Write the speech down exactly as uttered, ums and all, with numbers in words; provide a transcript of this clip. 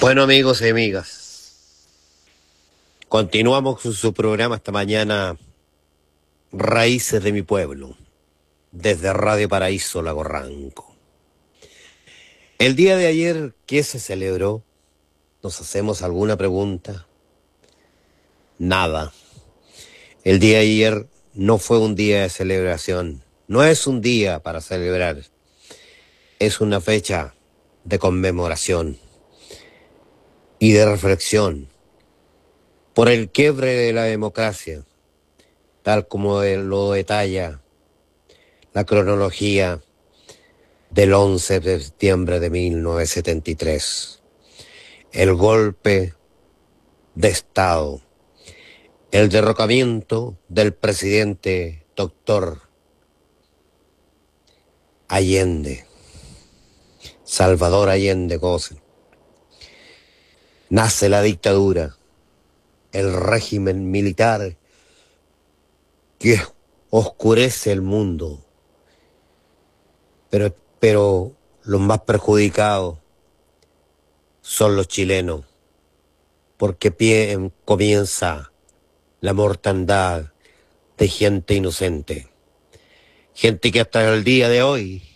Bueno, amigos y amigas, continuamos con su programa esta mañana, Raíces de mi Pueblo, desde Radio Paraíso, Lago Ranco. El día de ayer, ¿qué se celebró? ¿Nos hacemos alguna pregunta? Nada. El día de ayer no fue un día de celebración, no es un día para celebrar, es una fecha de conmemoración y de reflexión por el quiebre de la democracia, tal como lo detalla la cronología del once de septiembre de mil novecientos setenta y tres. El golpe de Estado, el derrocamiento del presidente doctor Allende, Salvador Allende Gómez. Nace la dictadura, el régimen militar que oscurece el mundo. Pero, pero los más perjudicados son los chilenos, porque pie, comienza la mortandad de gente inocente. Gente que hasta el día de hoy